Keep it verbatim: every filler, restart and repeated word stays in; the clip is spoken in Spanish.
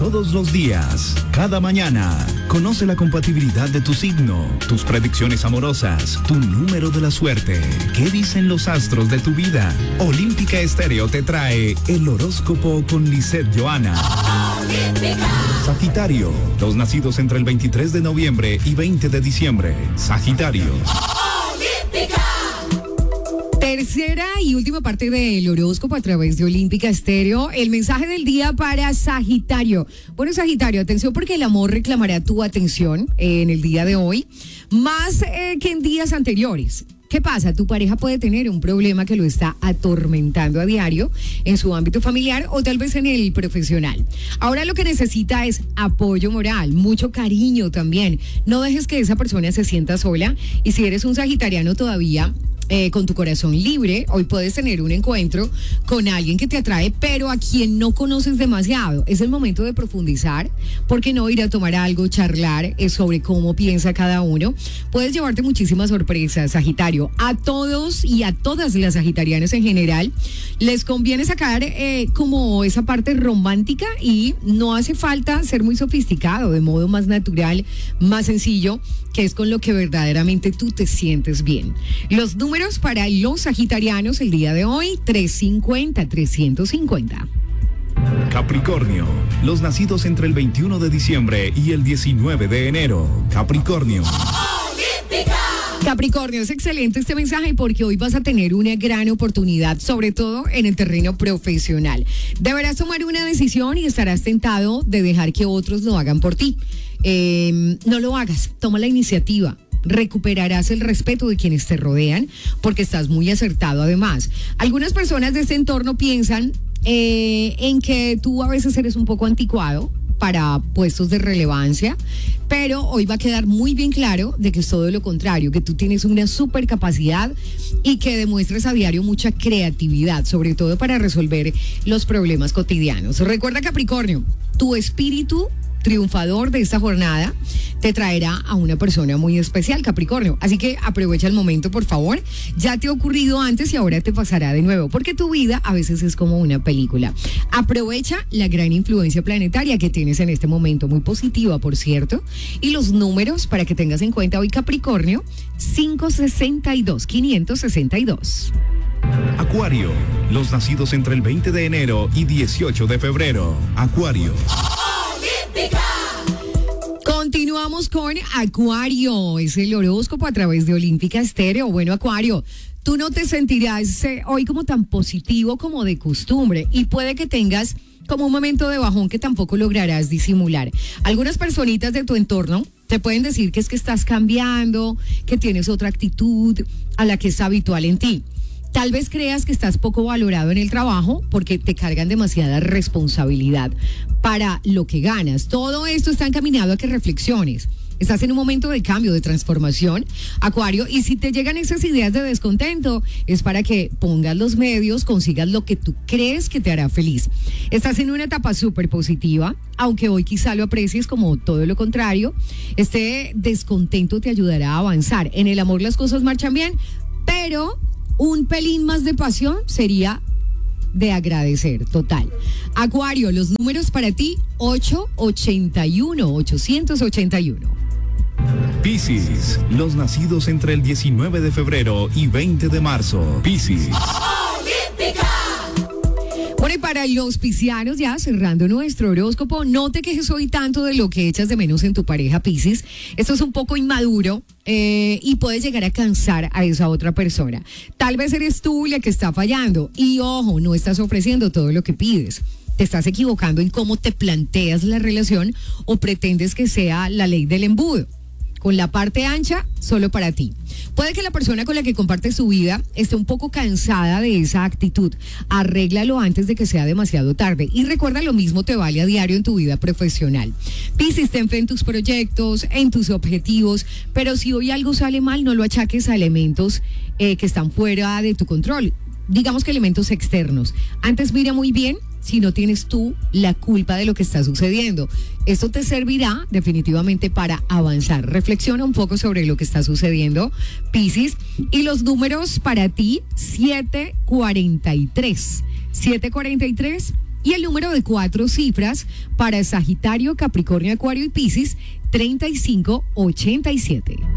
todos los días, cada mañana. Conoce la compatibilidad de tu signo, tus predicciones amorosas, tu número de la suerte. ¿Qué dicen los astros de tu vida? Olímpica Estéreo te trae el horóscopo con Lisette Johanna. Olímpica. Sagitario, los nacidos entre el veintitrés de noviembre y veinte de diciembre. Sagitario. Olímpica. Tercera y última parte del horóscopo a través de Olímpica Estéreo. El mensaje del día para Sagitario. Bueno, Sagitario, atención porque el amor reclamará tu atención en el día de hoy, más eh, que en días anteriores. ¿Qué pasa? Tu pareja puede tener un problema que lo está atormentando a diario en su ámbito familiar o tal vez en el profesional. Ahora lo que necesita es apoyo moral, mucho cariño también. No dejes que esa persona se sienta sola y si eres un sagitariano todavía Eh, con tu corazón libre, hoy puedes tener un encuentro con alguien que te atrae, pero a quien no conoces demasiado. Es el momento de profundizar, porque no ir a tomar algo, charlar eh, sobre cómo piensa cada uno. Puedes llevarte muchísimas sorpresas, Sagitario. A todos y a todas las sagitarianas en general, les conviene sacar eh, como esa parte romántica y no hace falta ser muy sofisticado, de modo más natural, más sencillo, que es con lo que verdaderamente tú te sientes bien. Los números para los sagitarianos el día de hoy, trescientos cincuenta, trescientos cincuenta. Capricornio, los nacidos entre el veintiuno de diciembre y el diecinueve de enero. Capricornio. Olímpica. Capricornio, es excelente este mensaje porque hoy vas a tener una gran oportunidad, sobre todo en el terreno profesional. Deberás tomar una decisión y estarás tentado de dejar que otros lo hagan por ti. Eh, no lo hagas, toma la iniciativa. Recuperarás el respeto de quienes te rodean porque estás muy acertado además. Algunas personas de este entorno piensan eh, en que tú a veces eres un poco anticuado para puestos de relevancia, pero hoy va a quedar muy bien claro de que es todo lo contrario, que tú tienes una super capacidad y que demuestras a diario mucha creatividad, sobre todo para resolver los problemas cotidianos. Recuerda, Capricornio, tu espíritu triunfador de esta jornada te traerá a una persona muy especial, Capricornio. Así que aprovecha el momento, por favor. Ya te ha ocurrido antes y ahora te pasará de nuevo, porque tu vida a veces es como una película. Aprovecha la gran influencia planetaria que tienes en este momento, muy positiva, por cierto. Y los números para que tengas en cuenta hoy, Capricornio, quinientos sesenta y dos, quinientos sesenta y dos. Acuario, los nacidos entre el veinte de enero y dieciocho de febrero. Acuario. Continuamos con Acuario, es el horóscopo a través de Olímpica Estéreo. Bueno, Acuario, tú no te sentirás eh, hoy como tan positivo como de costumbre y puede que tengas como un momento de bajón que tampoco lograrás disimular. Algunas personitas de tu entorno te pueden decir que es que estás cambiando, que tienes otra actitud a la que es habitual en ti. Tal vez creas que estás poco valorado en el trabajo porque te cargan demasiada responsabilidad para lo que ganas. Todo esto está encaminado a que reflexiones. Estás en un momento de cambio, de transformación, Acuario, y si te llegan esas ideas de descontento, es para que pongas los medios, consigas lo que tú crees que te hará feliz. Estás en una etapa súper positiva, aunque hoy quizá lo aprecies como todo lo contrario. Este descontento te ayudará a avanzar. En el amor las cosas marchan bien, pero un pelín más de pasión sería de agradecer, total. Acuario, los números para ti, ochocientos ochenta y uno, ochocientos ochenta y uno. Piscis, los nacidos entre el diecinueve de febrero y veinte de marzo. Piscis. Olímpica. Bueno, y para los piscianos, ya cerrando nuestro horóscopo, no te quejes hoy tanto de lo que echas de menos en tu pareja, Piscis. Esto es un poco inmaduro eh, y puedes llegar a cansar a esa otra persona. Tal vez eres tú la que está fallando y, ojo, no estás ofreciendo todo lo que pides. Te estás equivocando en cómo te planteas la relación o pretendes que sea la ley del embudo, con la parte ancha solo para ti. Puede que la persona con la que compartes tu vida esté un poco cansada de esa actitud. Arréglalo antes de que sea demasiado tarde. Y recuerda, lo mismo te vale a diario en tu vida profesional. Piscis, ten fe en tus proyectos, en tus objetivos, pero si hoy algo sale mal, no lo achaques a elementos eh, que están fuera de tu control. Digamos que elementos externos. Antes mira muy bien si no tienes tú la culpa de lo que está sucediendo. Esto te servirá definitivamente para avanzar. Reflexiona un poco sobre lo que está sucediendo, Piscis. Y los números para ti, siete cuarenta y tres. siete cuarenta y tres Y el número de cuatro cifras para Sagitario, Capricornio, Acuario y Piscis, treinta y cinco ochenta y siete.